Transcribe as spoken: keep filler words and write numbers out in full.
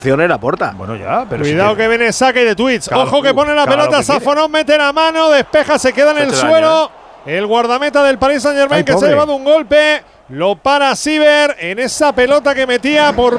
en la puerta. Bueno, ya, pero Cuidado si que viene saque de Twitch. Claro, Ojo que pone la claro pelota. que quiere. Safonov mete la mano, despeja, se queda en Se el te suelo. daño, El guardameta del Paris Saint-Germain Ay, que se ha pobre. llevado un golpe. Lo para Siever en esa pelota que metía por